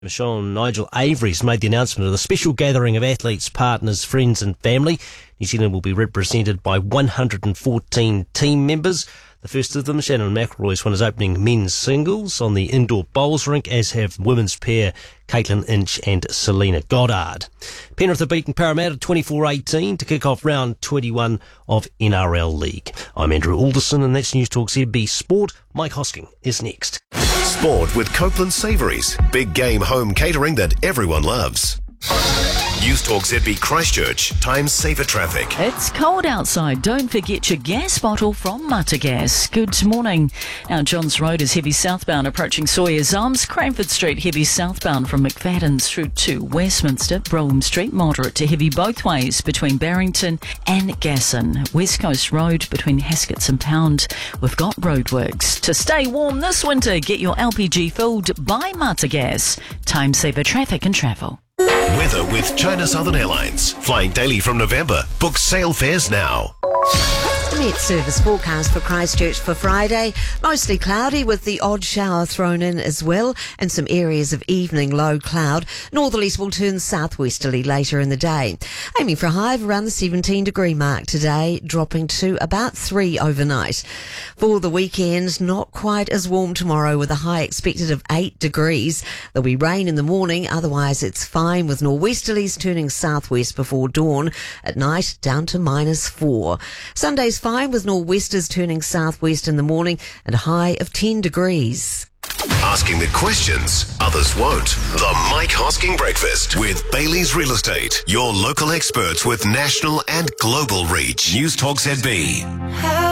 Michelle and Nigel Avery's made the announcement of the special gathering of athletes, partners, friends and family. New Zealand will be represented by 114 team members. The first of them, Shannon McElroy's won his opening men's singles on the indoor bowls rink, as have women's pair Caitlin Inch and Selena Goddard. Penrith have beaten Parramatta 24-18 to kick off round 21 of NRL League. I'm Andrew Alderson and that's News Talk ZB Sport. Mike Hosking is next. Sport with Copeland Savouries. Big game home catering that everyone loves. News Talk ZB Christchurch. Time saver traffic. It's cold outside. Don't forget your gas bottle from Mata Gas. Good morning. Now, Johns Road is heavy southbound approaching Sawyers Arms. Cranford Street heavy southbound from McFadden's through to Westminster. Brougham Street moderate to heavy both ways between Barrington and Gasson. West Coast Road between Haskets and Pound. We've got roadworks. To stay warm this winter, get your LPG filled by Mata Gas. Time saver traffic and travel. Weather with China Southern Airlines. Flying daily from November. Book sail fares now. Met service forecast for Christchurch for Friday. Mostly cloudy with the odd shower thrown in as well, and some areas of evening low cloud. Northerlies will turn southwesterly later in the day. Aiming for a high of around the 17 degree mark today, dropping to about 3 overnight. For the weekend, not quite as warm tomorrow with a high expected of 8 degrees. There'll be rain in the morning, otherwise it's fine with nor'westerlies turning southwest before dawn. At night, down to -4. Sunday's fine with nor'westers turning southwest in the morning and a high of 10 degrees. Asking the questions others won't. The Mike Hosking Breakfast with Bailey's Real Estate. Your local experts with national and global reach. News Talk ZB.